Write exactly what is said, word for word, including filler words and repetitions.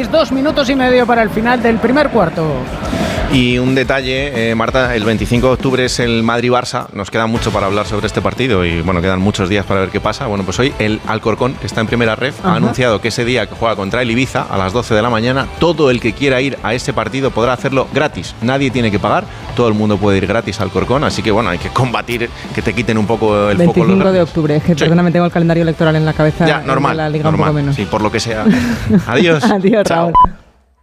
seis, dos minutos y medio para el final del primer cuarto. Y un detalle, eh, Marta, el veinticinco de octubre es el Madrid-Barça. Nos queda mucho para hablar sobre este partido y bueno, quedan muchos días para ver qué pasa. Bueno, pues hoy el Alcorcón, que está en primera ref, Ajá. ha anunciado que ese día que juega contra el Ibiza a las doce de la mañana, todo el que quiera ir a ese partido podrá hacerlo gratis. Nadie tiene que pagar, todo el mundo puede ir gratis al Alcorcón, así que bueno, hay que combatir que te quiten un poco el foco. veinticinco de octubre, es que sí. perdóname, tengo el calendario electoral en la cabeza. Ya, normal, la Liga normal, un poco menos. Sí, por lo que sea. Adiós. Adiós, Chao. Raúl.